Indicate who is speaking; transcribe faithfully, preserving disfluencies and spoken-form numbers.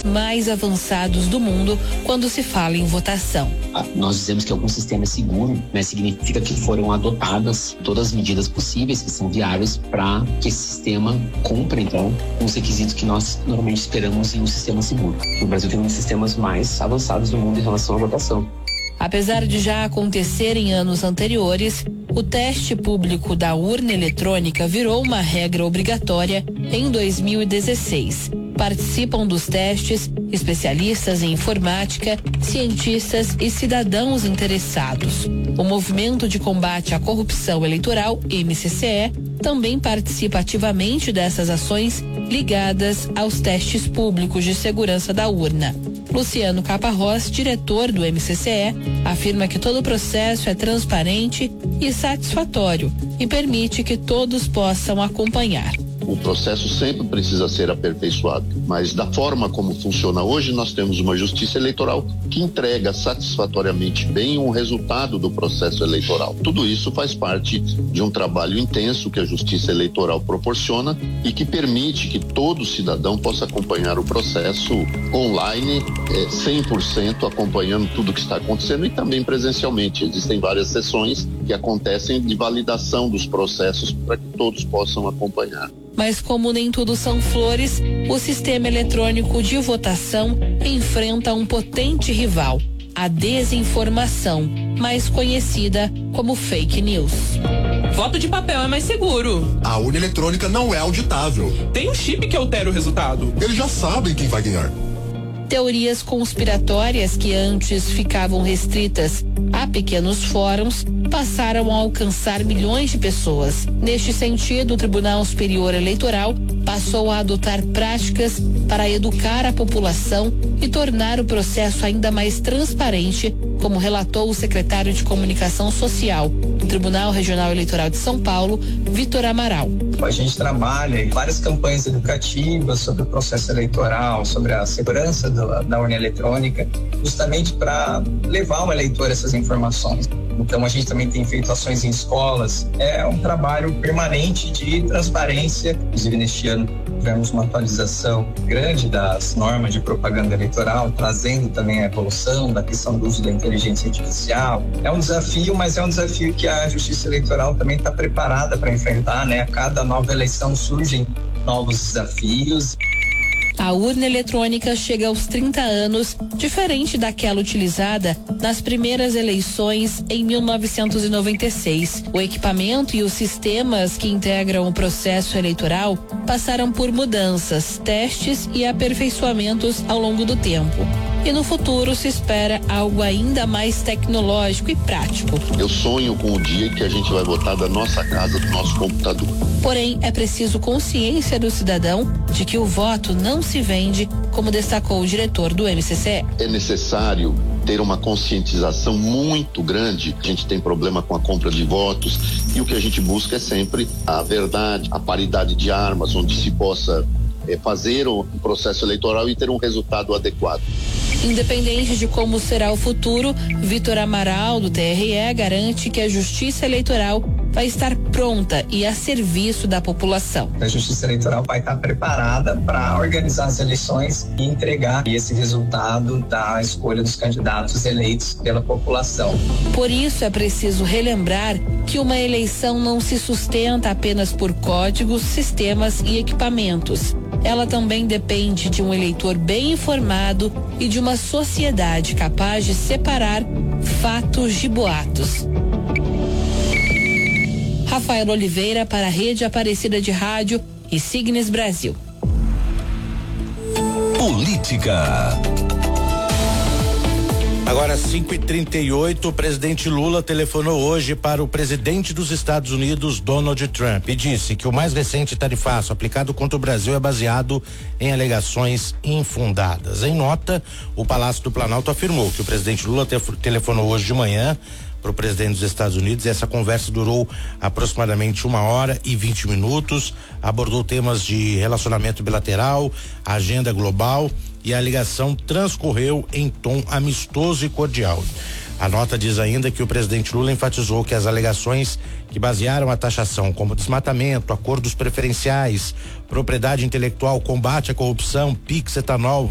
Speaker 1: mais avançados do mundo quando se fala em votação.
Speaker 2: Ah, nós dizemos que algum sistema é seguro, né? Significa que foram adotadas todas as medidas possíveis que são viáveis para que esse sistema cumpra, então, os requisitos que nós normalmente esperamos em um sistema seguro. O Brasil tem um dos sistemas mais avançados do mundo em relação à votação.
Speaker 1: Apesar de já acontecer em anos anteriores, o teste público da urna eletrônica virou uma regra obrigatória em dois mil e dezesseis. Participam dos testes especialistas em informática, cientistas e cidadãos interessados. O Movimento de Combate à Corrupção Eleitoral, M C C E, também participa ativamente dessas ações ligadas aos testes públicos de segurança da urna. Luciano Caparrós, diretor do M C C E, afirma que todo o processo é transparente e satisfatório e permite que todos possam acompanhar.
Speaker 3: O processo sempre precisa ser aperfeiçoado, mas da forma como funciona hoje, nós temos uma justiça eleitoral que entrega satisfatoriamente bem o resultado do processo eleitoral. Tudo isso faz parte de um trabalho intenso que a justiça eleitoral proporciona e que permite que todo cidadão possa acompanhar o processo online, eh, cem por cento acompanhando tudo que está acontecendo e também presencialmente. Existem várias sessões que acontecem de validação dos processos para que todos possam acompanhar.
Speaker 1: Mas como nem tudo são flores, o sistema eletrônico de votação enfrenta um potente rival, a desinformação, mais conhecida como fake news.
Speaker 4: Voto de papel é mais seguro.
Speaker 5: A urna eletrônica não é auditável.
Speaker 4: Tem um chip que altera o resultado.
Speaker 5: Eles já sabem quem vai ganhar.
Speaker 1: Teorias conspiratórias que antes ficavam restritas a pequenos fóruns passaram a alcançar milhões de pessoas. Neste sentido, o Tribunal Superior Eleitoral passou a adotar práticas para educar a população e tornar o processo ainda mais transparente, como relatou o secretário de Comunicação Social do Tribunal Regional Eleitoral de São Paulo, Vitor Amaral.
Speaker 6: A gente trabalha em várias campanhas educativas sobre o processo eleitoral, sobre a segurança do, da urna eletrônica, justamente para levar o eleitor essas informações. Então a gente também tem feito ações em escolas. É um trabalho permanente de transparência. Inclusive neste ano tivemos uma atualização grande das normas de propaganda eleitoral, trazendo também a evolução da questão do uso da inteligência artificial. É um desafio, mas é um desafio que a Justiça Eleitoral também está preparada para enfrentar, né? A cada nova eleição surgem novos desafios.
Speaker 1: A urna eletrônica chega aos trinta anos, diferente daquela utilizada nas primeiras eleições em mil novecentos e noventa e seis. O equipamento e os sistemas que integram o processo eleitoral passaram por mudanças, testes e aperfeiçoamentos ao longo do tempo. E no futuro se espera algo ainda mais tecnológico e prático.
Speaker 3: Eu sonho com o dia que a gente vai votar da nossa casa, do nosso computador.
Speaker 1: Porém, é preciso consciência do cidadão de que o voto não se vende, como destacou o diretor do M C C E.
Speaker 3: É necessário ter uma conscientização muito grande. A gente tem problema com a compra de votos e o que a gente busca é sempre a verdade, a paridade de armas, onde se possa é, fazer o processo eleitoral e ter um resultado adequado.
Speaker 1: Independente de como será o futuro, Vitor Amaral, do T R E, garante que a Justiça Eleitoral vai estar pronta e a serviço da população.
Speaker 6: A Justiça Eleitoral vai estar preparada para organizar as eleições e entregar esse resultado da escolha dos candidatos eleitos pela população.
Speaker 1: Por isso é preciso relembrar que uma eleição não se sustenta apenas por códigos, sistemas e equipamentos. Ela também depende de um eleitor bem informado e de uma sociedade capaz de separar fatos de boatos. Rafael Oliveira para a Rede Aparecida de Rádio e Signes Brasil.
Speaker 7: Política.
Speaker 8: Agora cinco e trinta e oito, o presidente Lula telefonou hoje para o presidente dos Estados Unidos, Donald Trump, e disse que o mais recente tarifaço aplicado contra o Brasil é baseado em alegações infundadas. Em nota, o Palácio do Planalto afirmou que o presidente Lula te- telefonou hoje de manhã para o presidente dos Estados Unidos. Essa conversa durou aproximadamente uma hora e vinte minutos, abordou temas de relacionamento bilateral, agenda global, e a ligação transcorreu em tom amistoso e cordial. A nota diz ainda que o presidente Lula enfatizou que as alegações que basearam a taxação como desmatamento, acordos preferenciais, propriedade intelectual, combate à corrupção, Pix, etanol,